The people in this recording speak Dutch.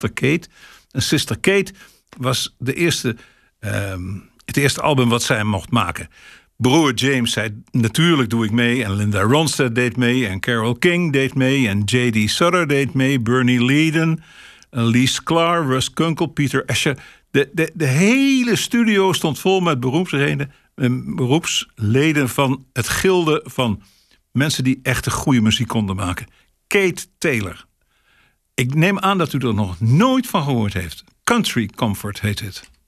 Kate. En Sister Kate was het eerste album wat zij mocht maken. Broer James zei, natuurlijk doe ik mee. En Linda Ronstadt deed mee. En Carole King deed mee. En J.D. Sutter deed mee. Bernie Leadon. Lee Sklar, Russ Kunkel, Peter Asher. De hele studio stond vol met beroepsleden van het gilde van mensen die echt goede muziek konden maken. Kate Taylor. Ik neem aan dat u er nog nooit van gehoord heeft. Country Comfort heet het.